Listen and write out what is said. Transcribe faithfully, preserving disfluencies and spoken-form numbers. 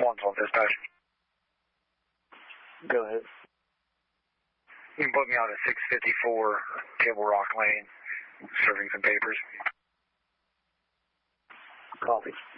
one twelve dispatch. Go ahead. You can put me out at six fifty-four Table Rock Lane, serving some papers. Copy.